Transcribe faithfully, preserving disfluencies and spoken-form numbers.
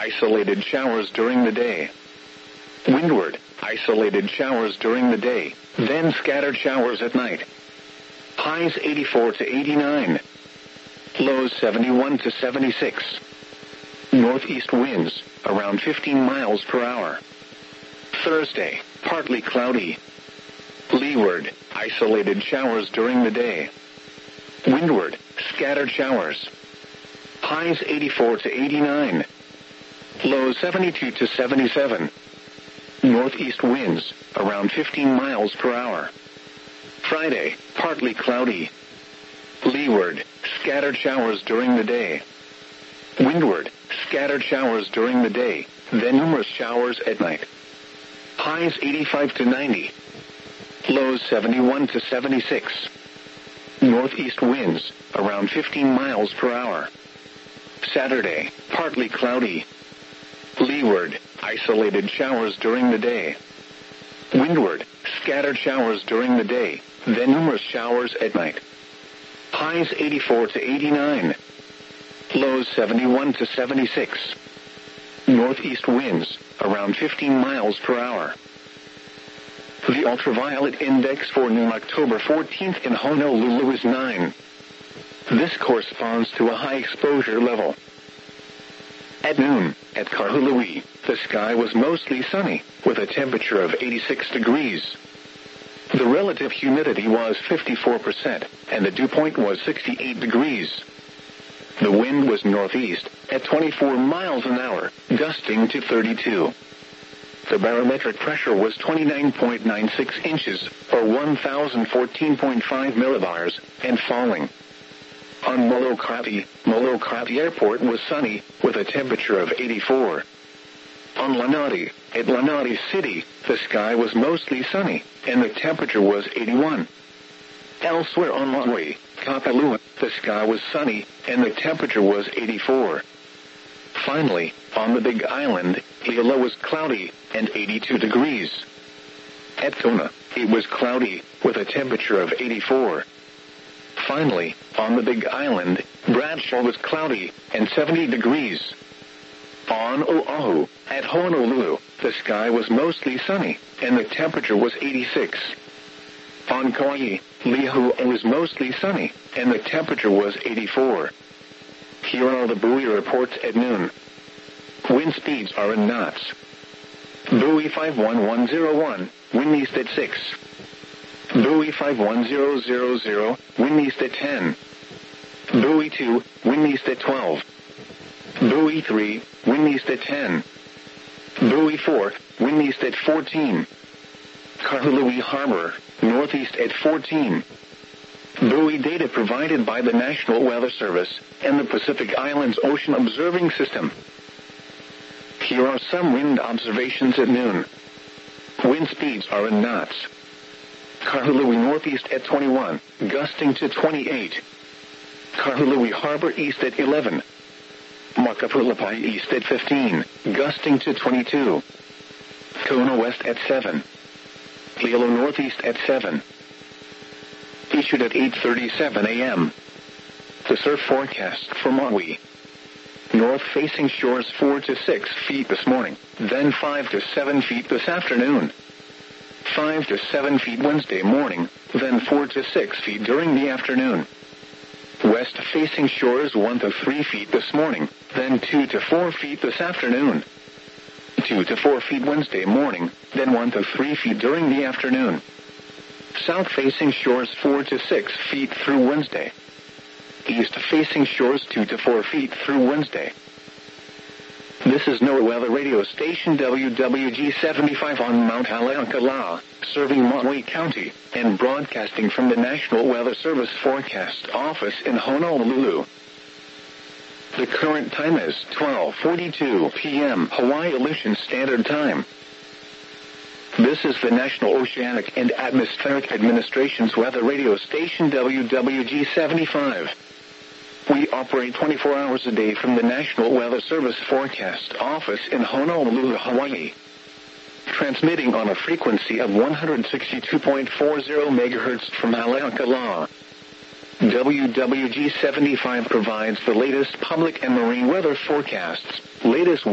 isolated showers during the day. Windward, isolated showers during the day, then scattered showers at night. Highs eighty-four to eighty-nine. Lows seventy-one to seventy-six. Northeast winds, around fifteen miles per hour. Thursday, partly cloudy. Leeward, isolated showers during the day. Windward, scattered showers. Highs eighty-four to eighty-nine. Lows seventy-two to seventy-seven. Northeast winds, around fifteen miles per hour. Friday, partly cloudy. Leeward, scattered showers during the day. Windward, scattered showers during the day, then numerous showers at night. Highs eighty-five to ninety. Lows seventy-one to seventy-six. Northeast winds, around fifteen miles per hour. Saturday, partly cloudy. Leeward, isolated showers during the day. Windward, scattered showers during the day, then numerous showers at night. Highs eighty-four to eighty-nine. Lows seventy-one to seventy-six. Northeast winds, around fifteen miles per hour. The ultraviolet index for noon October fourteenth in Honolulu is nine. This corresponds to a high exposure level. At noon, at Kahului, the sky was mostly sunny, with a temperature of eighty-six degrees. The relative humidity was fifty-four percent, and the dew point was sixty-eight degrees. The wind was northeast, at twenty-four miles an hour, gusting to thirty-two. The barometric pressure was twenty-nine point nine six inches, or one thousand fourteen point five millibars, and falling. On Molokai, Molokai Airport was sunny, with a temperature of eighty-four. On Lanai, at Lanai City, the sky was mostly sunny, and the temperature was eighty-one. Elsewhere on Maui, Kapalua, the sky was sunny, and the temperature was eighty-four. Finally, on the Big Island, Hilo was cloudy, and eighty-two degrees. At Kona, it was cloudy, with a temperature of eighty-four. Finally, on the Big Island, Bradshaw was cloudy, and seventy degrees. On Oahu, at Honolulu, the sky was mostly sunny, and the temperature was eighty-six. On Kauai, Lihue was mostly sunny, and the temperature was eighty-four. Here are the buoy reports at noon. Wind speeds are in knots. Buoy five one one zero one, wind east at six. Buoy five one zero zero zero, wind east at ten. Buoy two, wind east at twelve. Buoy three, wind east at ten. Buoy four, wind east at fourteen. Kahului Harbor, northeast at fourteen. Buoy data provided by the National Weather Service and the Pacific Islands Ocean Observing System. Here are some wind observations at noon. Wind speeds are in knots. Kahului northeast at twenty-one, gusting to twenty-eight. Kahului Harbor east at eleven. Makapulapai east at fifteen, gusting to twenty-two. Kona west at seven. Hilo northeast at seven. Issued at eight thirty-seven a.m. The surf forecast for Maui. North-facing shores four to six feet this morning, then five to seven feet this afternoon. five to seven feet Wednesday morning, then four to six feet during the afternoon. West-facing shores one to three feet this morning, then two to four feet this afternoon. two to four feet Wednesday morning, then one to three feet during the afternoon. South-facing shores four to six feet through Wednesday. East-facing shores two to four feet through Wednesday. This is NOAA Weather Radio Station W W G seventy-five on Mount Haleakala, serving Maui County, and broadcasting from the National Weather Service Forecast Office in Honolulu. The current time is twelve forty-two p.m. Hawaii Aleutian Standard Time. This is the National Oceanic and Atmospheric Administration's Weather Radio Station W W G seventy-five. We operate twenty-four hours a day from the National Weather Service Forecast Office in Honolulu, Hawaii. Transmitting on a frequency of one hundred sixty-two point four zero megahertz from Haleakala. W W G seventy-five provides the latest public and marine weather forecasts, latest